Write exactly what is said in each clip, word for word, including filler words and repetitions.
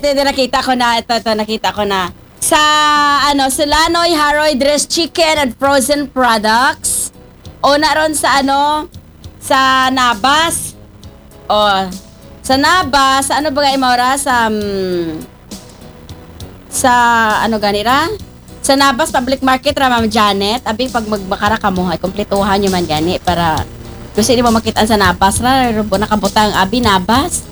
ito, ito, nakita ko na. Ito, ito, nakita ko na. Sa, ano, Solanoy Haroy Dressed Chicken and Frozen Products. O naroon sa, ano, sa Nabas. O, sa Nabas, sa ano ba kayo maura? Sa, um, sa, ano ganira? Sa Nabas Public Market, ra, Ma'am Janet. Abi, pag magbakara ka mo, ay kumpletuhan nyo man gani para gusto hindi mo makita sa Nabas ra, rubo nakabutang abi Nabas.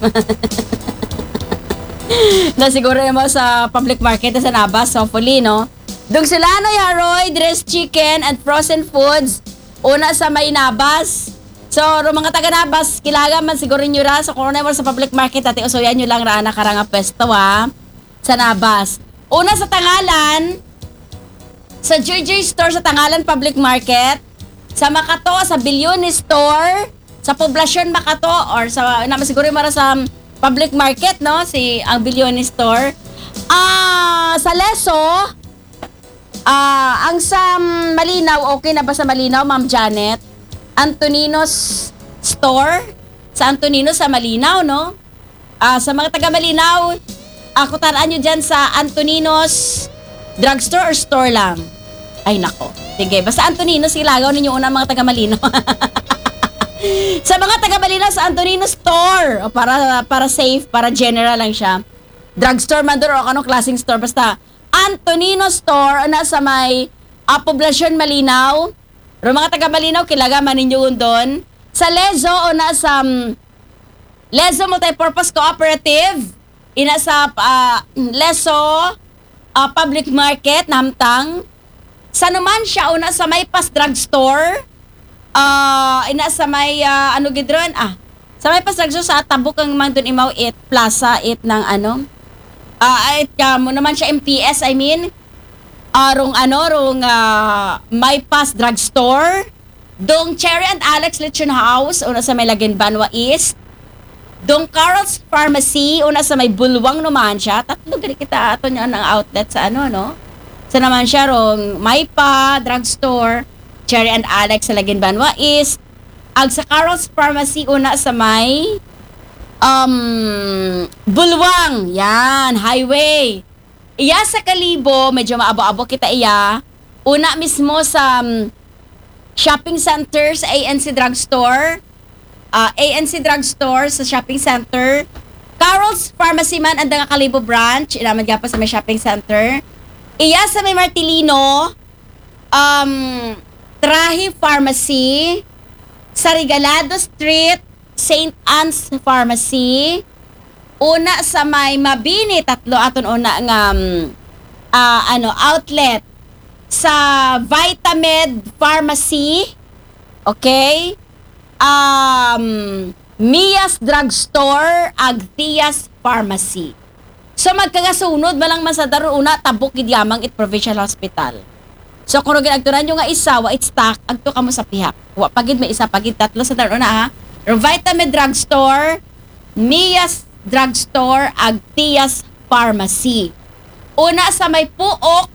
Na siguro mo sa public market sa Nabas, hopefully, no? Dung Solanoy Haroy Dressed Chicken and Frozen Foods. Una sa may Nabas. So, ro mga taga Nabas, kilaga man siguro nyo ra. So, kung mo sa public market, ati usuyan nyo lang ra na karanga pwesto, ha? Sa Nabas. Una sa Tangalan, sa J J Store sa Tangalan Public Market, sa Makato, sa Bilyoni Store, sa Poblasyon Makato, or sa, naman siguro yung mara sa Public Market, no? Si, ang Bilyoni Store. Ah, sa Leso, ah, ang sa Malinaw, okay na ba sa Malinaw, Ma'am Janet? Antonino's Store, sa Antonino sa Malinaw, no? Ah, sa mga taga Malinaw, ako taraan nyo dyan sa Antonino's drugstore or store lang? Ay, nako. Sige, basta Antonino, silagaw ninyo una mga taga-Malino. Sa mga taga-Malino, sa Antonino Store. O para, para safe, para general lang siya. Drugstore man doon o anong klaseng store. Basta Antonino Store, na sa may uh, Poblasyon Malinaw. O mga taga-Malinaw, kilaga man ninyo doon. Sa Lezo, o na sa um, Lezo Multipurpose Cooperative. Ina sa uh, Lezo uh, Public Market, Namtang. Sa naman siya, una sa may Pas Drugstore, uh, ina sa may, uh, ano gidron, ah, sa may Pas Drugstore, sa Tabuk ang man dun imaw it, Plaza it ng ano, ah, uh, it, uh, mo naman siya M P S, I mean, uh, rong ano, rong uh, may Pas Drugstore, dong Cherry and Alex Lechon House, una sa may Lagin Banwa East, dong Carl's Pharmacy, una sa may Bulwang naman siya, tatlo gani kita ato niya ng outlet sa ano, no? Sa naman siya rong Maypa Drugstore, Cherry and Alex sa Lagin Banwa East. Ag sa Carl's Pharmacy una sa may um, Bulwang, yan, highway. Iya sa Kalibo, medyo maabo-abo kita iya. Una mismo sa um, shopping center sa A N C Drugstore. Uh, A N C Drugstore sa shopping center. Carl's Pharmacy man ang nga Kalibo branch, inaman pa sa may shopping center. Iya sa may Martilino, um, Trahi Pharmacy, sa Regalado Street, Saint Anne's Pharmacy, una sa may Mabini, tatlo aton una ng um, uh, ano, outlet, sa Vitamed Pharmacy, okay, um, Mia's Drugstore, Agtias Pharmacy. So magkagasunod malang masadaro una tabok gid yamang it Provincial Hospital. So kung ginagturan nyo nga isa wa it stock agto kamo sa pihak. Wa pagid may isa pagid tatlo sa daro na ha. Vitamin Drugstore, Mia's Drugstore, Agtias Pharmacy. Una sa may Puok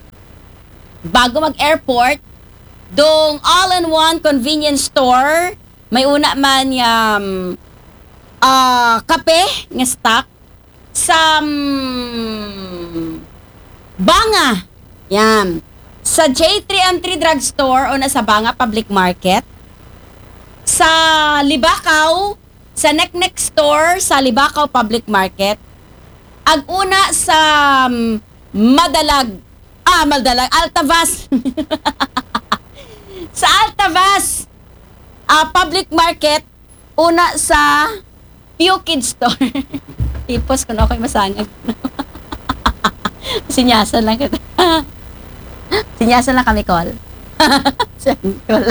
bago mag-airport, dong all-in-one convenience store, may una man yung uh, kape nga stock. Sa um, Banga, yan. Sa J three and three Drugstore o na sa Banga Public Market. Sa Libakaw, sa Neknek Store sa Libakaw Public Market. Ag una sa um, Madalag, ah, Madalag, Altavas. Sa Altavas, uh, Public Market, una sa Pew Kids Store. Tipos kung ako'y masangag. Sinyasan lang kita. Sinyasan lang kami, call. Call.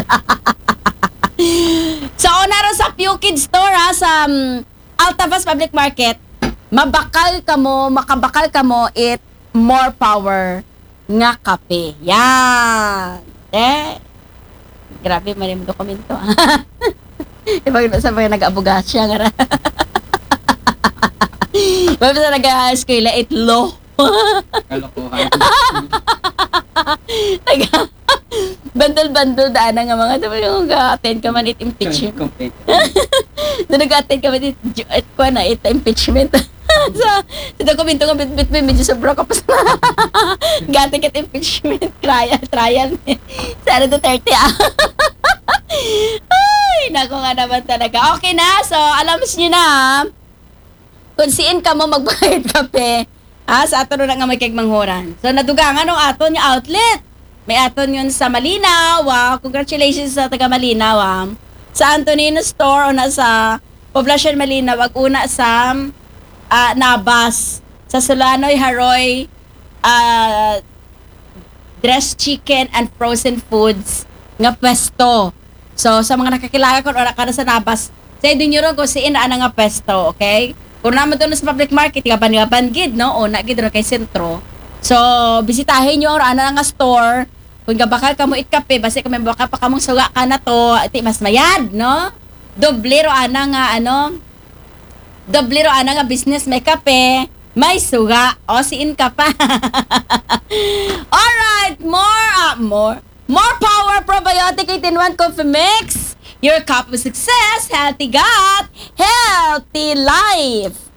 So, naroon sa Pew Kids Store, ha, sa um, Altavas Public Market, mabakal ka mo, makabakal ka mo, it more power nga kape. Yan. Eh, grabe, maraming dokumento. Ibang sa mga nag-abugat siya, nga. Basta sa nag-eskwela, it law. Kalokohan. Bandol-bandol daan nga mga dapat yung nag-attend ka man it impeachment. Doon nag-attend ka man it, it, it, it impeachment. so, sa dokumento ko, bit bit medyo sobra ka pa sa gati kat impeachment trial, trial ni Sara Duterte, ah. Ay, naku nga naman talaga. Okay na, so, alam niyo na, kung siin ka mo magbayad kape, ha, sa aton na nga may kagmanghoran. So, nadugangan ng aton yung outlet. May aton yun sa Malinaw. Wow, congratulations sa taga Malinaw, ah. Sa Antonino Store o na sa Poblacion Malinaw, wag una sa uh, Nabas, sa Solanoy Haroy, uh, dressed chicken and frozen foods nga pwesto. So, sa mga nakakilala ko, ora ka na sa Nabas, sa idun nyo rin kung siin na nga pwesto, okay? Kung naman doon sa public market, gaban-gaban gid, no? O, nagid rin kay sentro. So, bisitahin nyo ang ana nga store. Kung gabakal ka mo itkape, basta kung may baka pa kamong suga ka na to, iti mas mayad, no? Doble ro ana nga, ano? Doble ro ana nga business, may kape, may suga, o siin ka pa. Alright, more, uh, more, more power probiotic eight in one coffee mix. Your cup of success, healthy gut, healthy life.